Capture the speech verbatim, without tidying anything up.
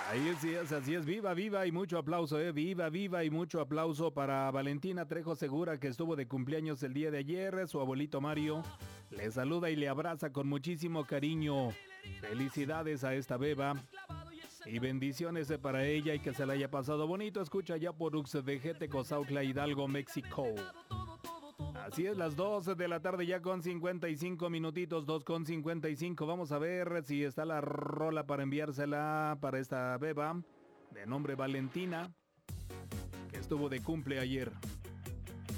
Ahí sí es, así es, viva, viva y mucho aplauso, eh, viva, viva y mucho aplauso para Valentina Trejo Segura, que estuvo de cumpleaños el día de ayer. Su abuelito Mario le saluda y le abraza con muchísimo cariño. Felicidades a esta beba y bendiciones para ella y que se la haya pasado bonito. Escucha ya por Ux de Jete, Cozautla, Hidalgo, México. Así es, las dos de la tarde ya con cincuenta y cinco minutitos, dos con cincuenta y cinco. Vamos a ver si está la rola para enviársela para esta beba de nombre Valentina, que estuvo de cumple ayer.